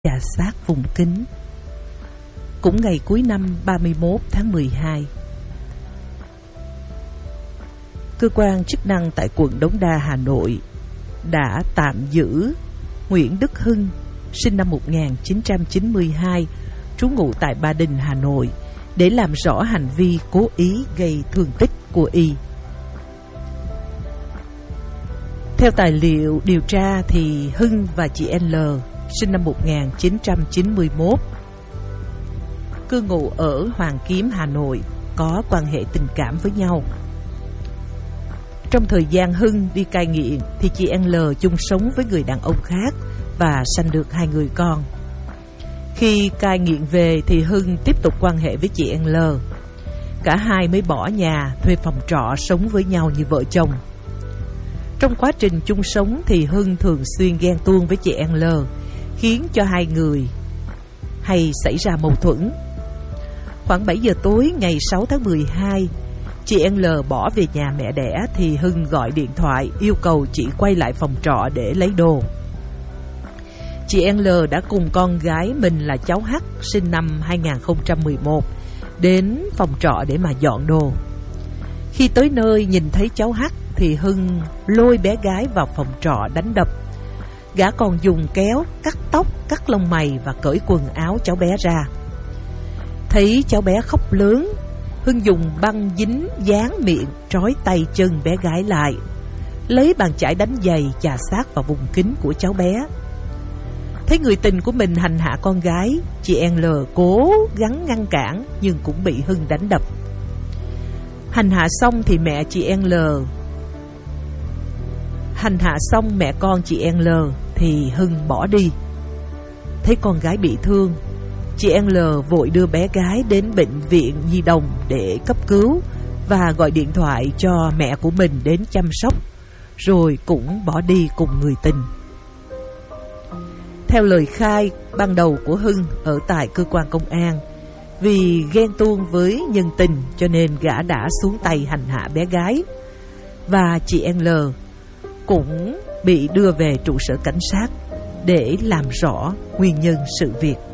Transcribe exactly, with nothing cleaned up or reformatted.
Trà sát vùng kính. Cũng ngày cuối năm ba mươi mốt tháng mười hai, cơ quan chức năng tại quận Đống Đa, Hà Nội đã tạm giữ Nguyễn Đức Hưng, sinh năm một nghìn chín trăm chín mươi hai, trú ngụ tại Ba Đình, Hà Nội, để làm rõ hành vi cố ý gây thương tích của y. Theo tài liệu điều tra thì Hưng và chị L, sinh năm một nghìn chín trăm chín mươi mốt, cư ngụ ở Hoàng Kiếm, Hà Nội, có quan hệ tình cảm với nhau. Trong thời gian Hưng đi cai nghiện thì chị L chung sống với người đàn ông khác và sanh được hai người con. Khi cai nghiện về thì Hưng tiếp tục quan hệ với chị L. Cả hai mới bỏ nhà thuê phòng trọ sống với nhau như vợ chồng. Trong quá trình chung sống thì Hưng thường xuyên ghen tuông với chị L, khiến cho hai người hay xảy ra mâu thuẫn. Khoảng bảy giờ tối ngày sáu tháng mười hai, chị L bỏ về nhà mẹ đẻ thì Hưng gọi điện thoại yêu cầu chị quay lại phòng trọ để lấy đồ. Chị L đã cùng con gái mình là cháu H, sinh năm hai nghìn không trăm mười một, đến phòng trọ để mà dọn đồ. Khi tới nơi nhìn thấy cháu H thì Hưng lôi bé gái vào phòng trọ đánh đập. Gã còn dùng kéo cắt tóc, cắt lông mày và cởi quần áo cháu bé ra. Thấy cháu bé khóc lớn, Hưng dùng băng dính dán miệng, trói tay chân bé gái lại, lấy bàn chải đánh giày chà sát vào vùng kính của cháu bé. Thấy người tình của mình hành hạ con gái, chị L cố gắng ngăn cản nhưng cũng bị Hưng đánh đập. Hành hạ xong thì mẹ chị L Hành hạ xong mẹ con chị L thì Hưng bỏ đi. Thấy con gái bị thương, chị L vội đưa bé gái đến bệnh viện Nhi Đồng để cấp cứu và gọi điện thoại cho mẹ của mình đến chăm sóc, rồi cũng bỏ đi cùng người tình. Theo lời khai ban đầu của Hưng ở tại cơ quan công an, vì ghen tuông với nhân tình cho nên gã đã xuống tay hành hạ bé gái, và chị L cũng bị đưa về trụ sở cảnh sát để làm rõ nguyên nhân sự việc.